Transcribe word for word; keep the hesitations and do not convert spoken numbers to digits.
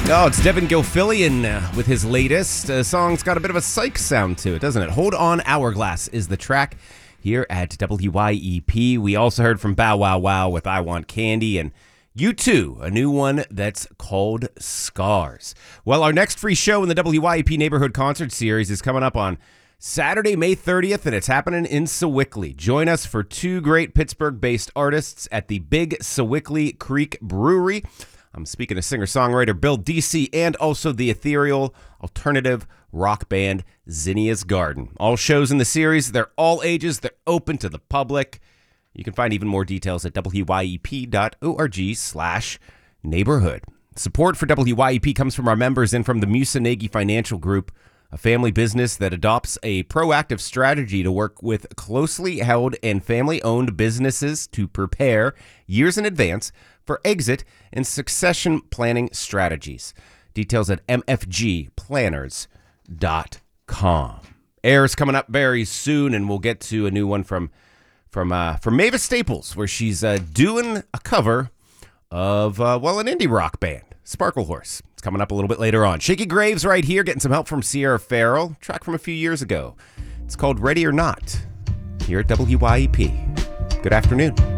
Oh, it's Devin Gilfillian uh, with his latest uh, song's got a bit of a psych sound to it, doesn't it? Hold On Hourglass is the track here at W Y E P. We also heard from Bow Wow Wow with I Want Candy, and U two, a new one that's called Scars. Well, our next free show in the W Y E P Neighborhood Concert Series is coming up on Saturday, May thirtieth, and it's happening in Sewickley. Join us for two great Pittsburgh-based artists at the Big Sewickley Creek Brewery. I'm speaking to singer-songwriter Bill D C and also the ethereal alternative rock band Zinnia's Garden. All shows in the series, they're all ages, they're open to the public. You can find even more details at W Y E P dot org slash neighborhood. Support for W Y E P comes from our members and from the Musanegi Financial Group, a family business that adopts a proactive strategy to work with closely held and family-owned businesses to prepare years in advance for exit and succession planning strategies. Details at m f g planners dot com. Air is coming up very soon, and we'll get to a new one from from uh, from Mavis Staples, where she's uh, doing a cover of, uh, well, an indie rock band, Sparkle Horse. It's coming up a little bit later on. Shaky Graves right here, getting some help from Sierra Farrell, track from a few years ago. It's called Ready or Not, here at W Y E P. Good afternoon.